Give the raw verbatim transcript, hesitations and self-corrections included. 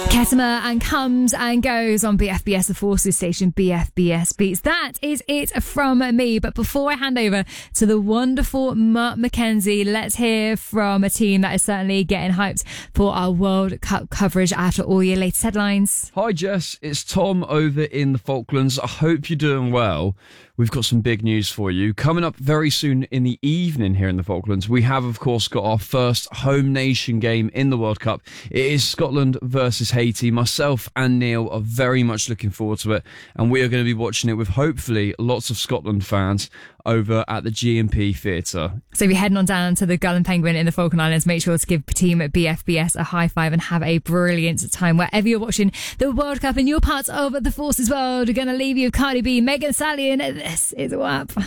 Ketama and comes and goes on B F B S, the Forces station, B F B S Beats. That is it from me. But before I hand over to the wonderful Mark Mackenzie, let's hear from a team that is certainly getting hyped for our World Cup coverage after all your latest headlines. Hi Jess, it's Tom over in the Falklands. I hope you're doing well. We've got some big news for you. Coming up very soon in the evening here in the Falklands, we have, of course, got our first home nation game in the World Cup. It is Scotland versus Haiti. Myself and Neil are very much looking forward to it, and we are going to be watching it with, hopefully, lots of Scotland fans over at the G and P Theatre. So if you're heading on down to the Gull and Penguin in the Falkland Islands, make sure to give team at B F B S a high five and have a brilliant time wherever you're watching the World Cup and you're part of the Forces world. We're going to leave you with Cardi B, Megan Thee Stallion. This is W A P.